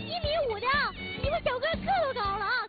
1.5米的，你们小哥个头高了啊！